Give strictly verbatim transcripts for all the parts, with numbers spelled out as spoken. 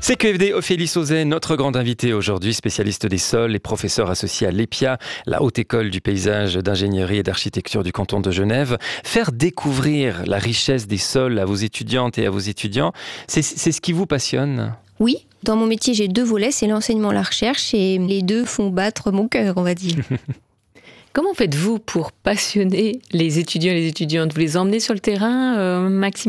C Q F D, Ophélie Sauzet, notre grande invitée aujourd'hui, spécialiste des sols et professeur associé à l'E P I A, la Haute École du paysage, d'ingénierie et d'architecture du canton de Genève. Faire découvrir la richesse des sols à vos étudiantes et à vos étudiants, c'est, c'est ce qui vous passionne ? Oui, dans mon métier, j'ai deux volets, c'est l'enseignement et la recherche, et les deux font battre mon cœur, on va dire. Comment faites-vous pour passionner les étudiants et les étudiantes ? Vous les emmenez sur le terrain euh, maximum ?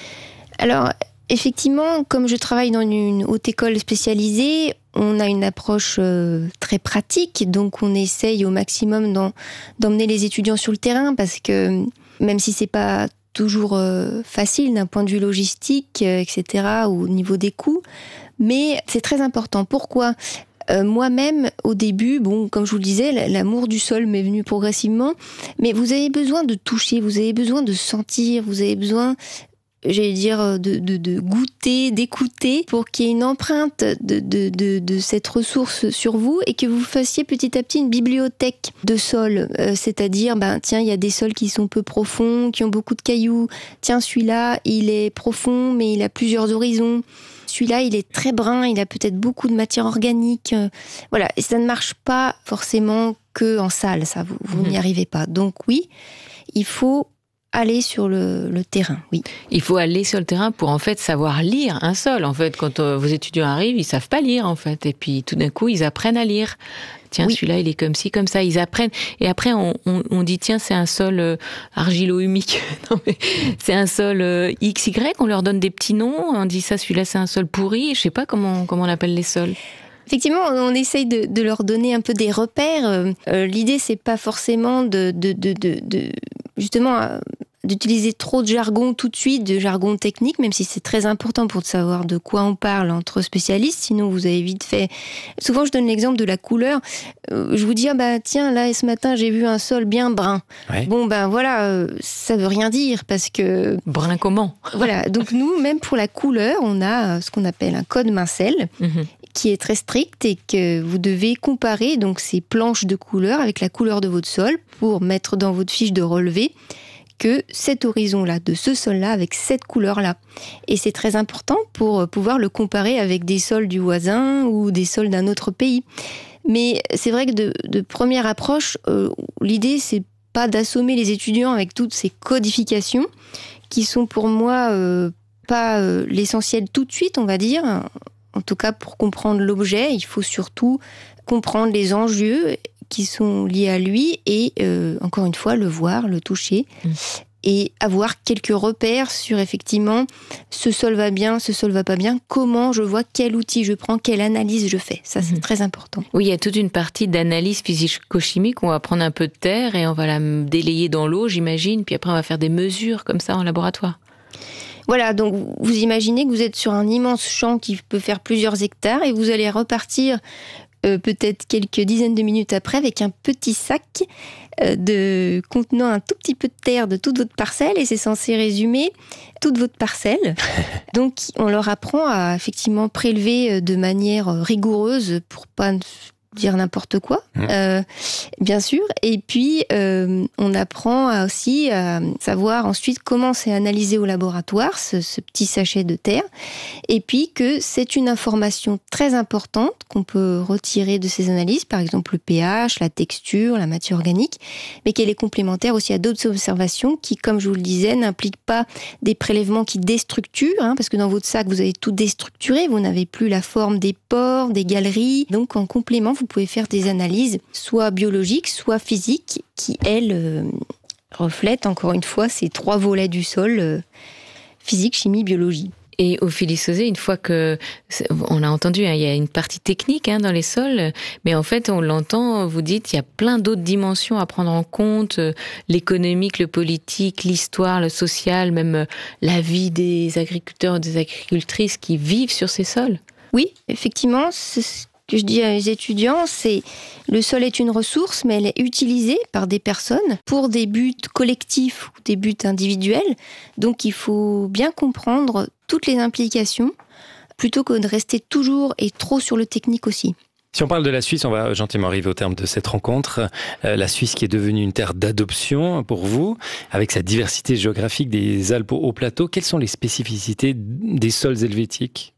Alors, effectivement, comme je travaille dans une haute école spécialisée, on a une approche euh, très pratique, donc on essaye au maximum d'en, d'emmener les étudiants sur le terrain, parce que même si c'est pas toujours euh, facile d'un point de vue logistique, euh, et cetera, ou au niveau des coûts, mais c'est très important. Pourquoi ? Euh, moi-même, au début, bon, comme je vous le disais, l'amour du sol m'est venu progressivement, mais vous avez besoin de toucher, vous avez besoin de sentir, vous avez besoin, j'allais dire, de, de, de goûter, d'écouter, pour qu'il y ait une empreinte de, de, de, de cette ressource sur vous et que vous fassiez petit à petit une bibliothèque de sols. Euh, c'est-à-dire, ben, tiens, il y a des sols qui sont peu profonds, qui ont beaucoup de cailloux. Tiens, celui-là, il est profond, mais il a plusieurs horizons. Celui-là, il est très brun, il a peut-être beaucoup de matière organique. Euh, voilà, et ça ne marche pas forcément que en salle, ça, vous, vous mmh. n'y arrivez pas. Donc oui, il faut aller sur le, le terrain, oui. Il faut aller sur le terrain pour en fait savoir lire un sol. En fait, quand euh, vos étudiants arrivent, ils savent pas lire en fait, et puis tout d'un coup, ils apprennent à lire. Tiens, oui. Celui-là, il est comme ci, comme ça. Ils apprennent. Et après, on, on, on dit, tiens, c'est un sol euh, argilo-humique. Non, mais c'est un sol euh, X Y. On leur donne des petits noms. On dit ça, celui-là, c'est un sol pourri. Je sais pas comment, comment on appelle les sols. Effectivement, on essaye de, de leur donner un peu des repères. Euh, l'idée, c'est pas forcément de, de, de, de, de justement, euh, d'utiliser trop de jargon tout de suite, de jargon technique, même si c'est très important pour savoir de quoi on parle entre spécialistes. Sinon, vous avez vite fait. Souvent, je donne l'exemple de la couleur. Euh, je vous dis, ah bah tiens, là, ce matin, j'ai vu un sol bien brun. Ouais. Bon, ben voilà, euh, ça veut rien dire parce que. Brun comment ? Voilà. Donc nous, même pour la couleur, on a ce qu'on appelle un code Mincel. Mm-hmm. Qui est très strict et que vous devez comparer donc ces planches de couleur avec la couleur de votre sol pour mettre dans votre fiche de relevé que cet horizon-là, de ce sol-là, avec cette couleur-là. Et c'est très important pour pouvoir le comparer avec des sols du voisin ou des sols d'un autre pays. Mais c'est vrai que de, de première approche, euh, l'idée, c'est pas d'assommer les étudiants avec toutes ces codifications qui sont pour moi euh, pas euh, l'essentiel tout de suite, on va dire. En tout cas, pour comprendre l'objet, il faut surtout comprendre les enjeux qui sont liés à lui et, euh, encore une fois, le voir, le toucher mmh. et avoir quelques repères sur, effectivement, ce sol va bien, ce sol va pas bien, comment je vois, quel outil je prends, quelle analyse je fais. Ça, c'est mmh. très important. Oui, il y a toute une partie d'analyse physico-chimique. On va prendre un peu de terre et on va la délayer dans l'eau, j'imagine, puis après, on va faire des mesures comme ça en laboratoire. Voilà, donc vous imaginez que vous êtes sur un immense champ qui peut faire plusieurs hectares et vous allez repartir euh, peut-être quelques dizaines de minutes après avec un petit sac euh, de, contenant un tout petit peu de terre de toute votre parcelle et c'est censé résumer toute votre parcelle. Donc on leur apprend à effectivement prélever de manière rigoureuse pour pas dire n'importe quoi, mmh. euh, bien sûr. Et puis, euh, on apprend à aussi à savoir ensuite comment c'est analysé au laboratoire, ce, ce petit sachet de terre. Et puis que c'est une information très importante qu'on peut retirer de ces analyses, par exemple le pH, la texture, la matière organique, mais qu'elle est complémentaire aussi à d'autres observations qui, comme je vous le disais, n'impliquent pas des prélèvements qui déstructurent, hein, parce que dans votre sac, vous avez tout déstructuré, vous n'avez plus la forme des pores, des galeries. Donc, en complément, vous Vous pouvez faire des analyses, soit biologiques, soit physiques, qui, elles, euh, reflètent, encore une fois, ces trois volets du sol, euh, physique, chimie, biologie. Et Ophélie Sauzet, une fois que, on l'a entendu, hein, il y a une partie technique hein, dans les sols, mais en fait, on l'entend, vous dites, il y a plein d'autres dimensions à prendre en compte, euh, l'économique, le politique, l'histoire, le social, même euh, la vie des agriculteurs et des agricultrices qui vivent sur ces sols. Oui, effectivement, c'est que je dis à mes étudiants, c'est le sol est une ressource, mais elle est utilisée par des personnes pour des buts collectifs ou des buts individuels. Donc il faut bien comprendre toutes les implications, plutôt que de rester toujours et trop sur le technique aussi. Si on parle de la Suisse, on va gentiment arriver au terme de cette rencontre. Euh, la Suisse qui est devenue une terre d'adoption pour vous, avec sa diversité géographique des Alpes au haut plateau. Quelles sont les spécificités des sols helvétiques ?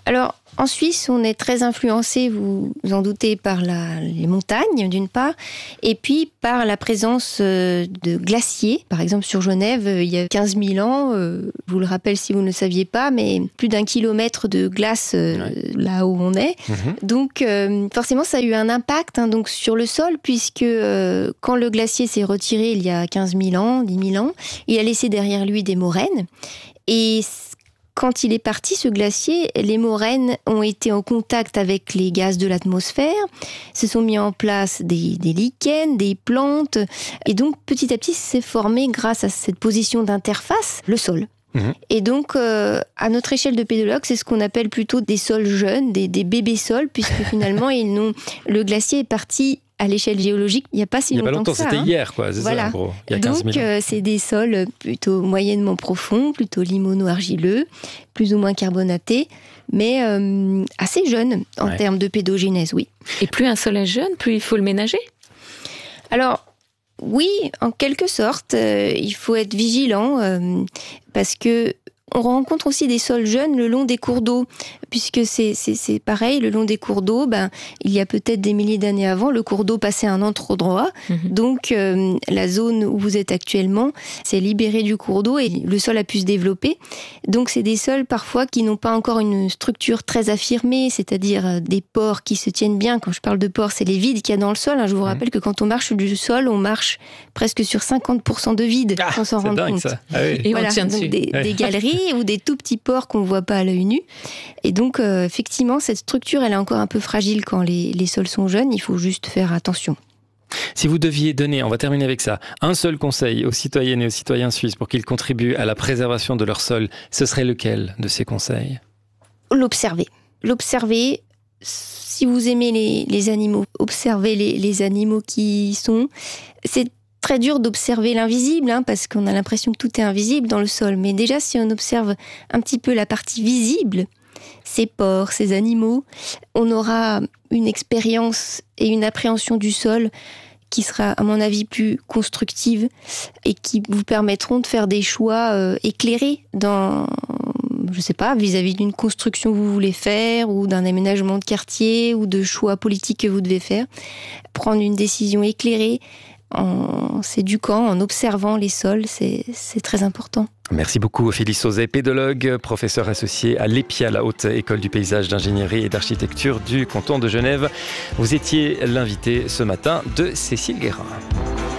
Alors, en Suisse, on est très influencé, vous vous en doutez, par la, les montagnes, d'une part, et puis par la présence euh, de glaciers. Par exemple, sur Genève, euh, il y a quinze mille ans, euh, je vous le rappelle si vous ne le saviez pas, mais plus d'un kilomètre de glace euh, ouais. là où on est. Mmh. Donc, euh, forcément, ça a eu un impact hein, donc, sur le sol, puisque euh, quand le glacier s'est retiré il y a quinze mille ans, dix mille ans, il a laissé derrière lui des moraines. Et quand il est parti, ce glacier, les moraines ont été en contact avec les gaz de l'atmosphère, se sont mis en place des, des lichens, des plantes, et donc petit à petit s'est formé, grâce à cette position d'interface, le sol. Mmh. Et donc, euh, à notre échelle de pédologue, c'est ce qu'on appelle plutôt des sols jeunes, des, des bébés sols, puisque finalement, ils n'ont... le glacier est parti à l'échelle géologique, il n'y a pas si longtemps, longtemps que ça. C'était hein. hier, quoi. C'est voilà. ça, en gros. Il y a quinze mille ans. Donc, euh, c'est des sols plutôt moyennement profonds, plutôt limono-argileux, plus ou moins carbonatés, mais euh, assez jeunes en ouais. termes de pédogénèse, oui. Et plus un sol est jeune, plus il faut le ménager ? Alors, oui, en quelque sorte, euh, il faut être vigilant, euh, parce que on rencontre aussi des sols jeunes le long des cours d'eau, puisque c'est, c'est, c'est pareil, le long des cours d'eau, ben, il y a peut-être des milliers d'années avant, le cours d'eau passait à un endroit, mmh. donc euh, la zone où vous êtes actuellement s'est libérée du cours d'eau et le sol a pu se développer. Donc c'est des sols parfois qui n'ont pas encore une structure très affirmée, c'est-à-dire des pores qui se tiennent bien. Quand je parle de pores, c'est les vides qu'il y a dans le sol. Je vous mmh. rappelle que quand on marche du sol, on marche presque sur cinquante pour cent de vide, ah, sans s'en rendre compte. Ça. Ah oui. Et voilà, on tient donc dessus. Des, ouais. des galeries ou des tout petits pores qu'on ne voit pas à l'œil nu. Et donc, euh, effectivement, cette structure, elle est encore un peu fragile quand les, les sols sont jeunes. Il faut juste faire attention. Si vous deviez donner, on va terminer avec ça, un seul conseil aux citoyennes et aux citoyens suisses pour qu'ils contribuent à la préservation de leur sol, ce serait lequel de ces conseils ? L'observer. L'observer. Si vous aimez les, les animaux, observez les, les animaux qui y sont. C'est très dur d'observer l'invisible, hein, parce qu'on a l'impression que tout est invisible dans le sol. Mais déjà, si on observe un petit peu la partie visible, ces pores, ces animaux, on aura une expérience et une appréhension du sol qui sera, à mon avis, plus constructive et qui vous permettront de faire des choix euh, éclairés dans, je sais pas, vis-à-vis d'une construction que vous voulez faire ou d'un aménagement de quartier ou de choix politiques que vous devez faire. Prendre une décision éclairée en s'éduquant, en observant les sols, c'est, c'est très important. Merci beaucoup Ophélie Sauzet, pédologue, professeur associé à l'E P I A, la Haute École du Paysage, d'Ingénierie et d'Architecture du canton de Genève. Vous étiez l'invité ce matin de Cécile Guérin.